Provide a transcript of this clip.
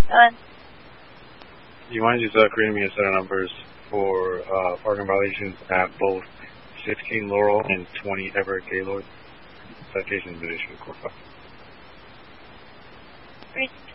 Done. Do you mind just creating me a set of numbers for parking violations at both 16 Laurel and 20 Everett Gaylord? Citations addition, Corp. 3